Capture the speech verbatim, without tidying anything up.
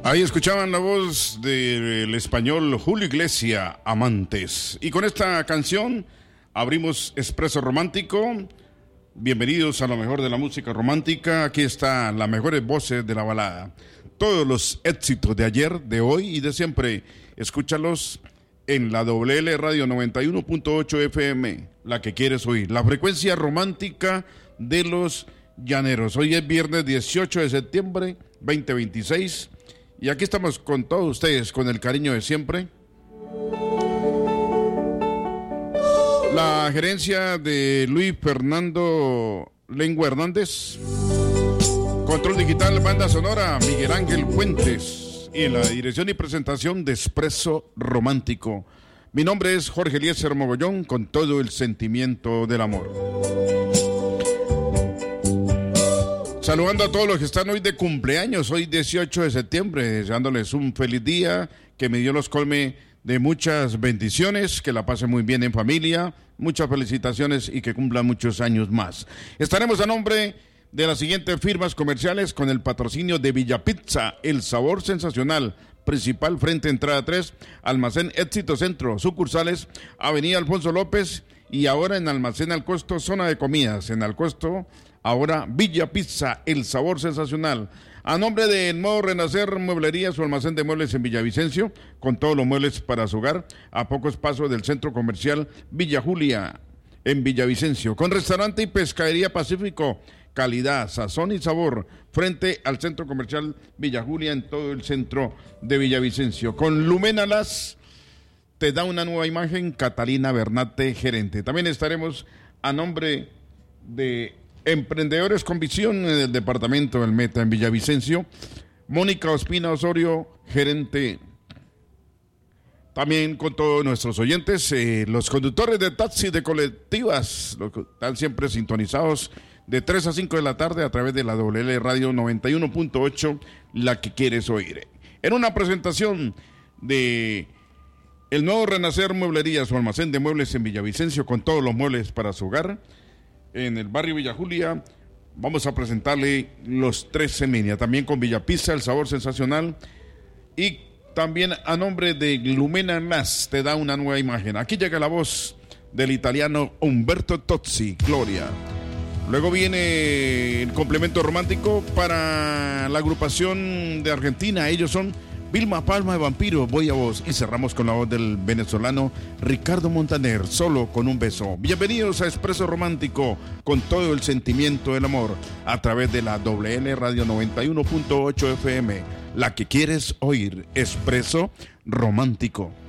Ahí escuchaban la voz del español Julio Iglesias, Amantes. Y con esta canción abrimos Expreso Romántico. Bienvenidos a lo mejor de la música romántica. Aquí están las mejores voces de la balada. Todos los éxitos de ayer, de hoy y de siempre. Escúchalos en la W L Radio noventa y uno punto ocho F M, la que quieres oír. La frecuencia romántica de los llaneros. Hoy es viernes dieciocho de septiembre, veinte veintiséis. Y aquí estamos con todos ustedes, con el cariño de siempre. La gerencia de Luis Fernando Lengua Hernández. Control digital, banda sonora, Miguel Ángel Fuentes. Y la dirección y presentación de Expreso Romántico. Mi nombre es Jorge Eliezer Mogollón, con todo el sentimiento del amor. Saludando a todos los que están hoy de cumpleaños, hoy dieciocho de septiembre, deseándoles un feliz día, que mi Dios los colme de muchas bendiciones, que la pasen muy bien en familia, muchas felicitaciones y que cumplan muchos años más. Estaremos a nombre de las siguientes firmas comerciales con el patrocinio de Villa Pizza, el sabor sensacional, principal frente entrada tres, Almacén Éxito Centro, sucursales, Avenida Alfonso López y ahora en Almacén Al Costo, zona de comidas, en Al Costo. Ahora Villa Pizza, el sabor sensacional. A nombre de Nuevo Renacer Mueblería, su almacén de muebles en Villavicencio, con todos los muebles para su hogar, a pocos pasos del centro comercial Villa Julia, en Villavicencio. Con restaurante y pescadería Pacífico, calidad, sazón y sabor, frente al centro comercial Villa Julia, en todo el centro de Villavicencio. Con Lumenalas, te da una nueva imagen, Catalina Bernate, gerente. También estaremos a nombre de Emprendedores con Visión en el departamento del Meta en Villavicencio, Mónica Ospina Osorio, gerente. También con todos nuestros oyentes, eh, los conductores de taxis de colectivas, los que están siempre sintonizados de tres a cinco de la tarde a través de la W L Radio noventa y uno punto ocho, la que quieres oír. En una presentación de el Nuevo Renacer Mueblería, su almacén de muebles en Villavicencio, con todos los muebles para su hogar, en el barrio Villa Julia, vamos a presentarle los tres Semenia, también con Villa Pizza, el sabor sensacional, y también a nombre de Lumena Nas, te da una nueva imagen. Aquí llega la voz del italiano Umberto Tozzi, Gloria. Luego viene el complemento romántico para la agrupación de Argentina, ellos son Vilma Palma de Vampiro, Voy a Vos, y cerramos con la voz del venezolano Ricardo Montaner, Solo con un beso. Bienvenidos a Expreso Romántico, con todo el sentimiento del amor, a través de la W L Radio noventa y uno punto ocho F M, la que quieres oír, Expreso Romántico.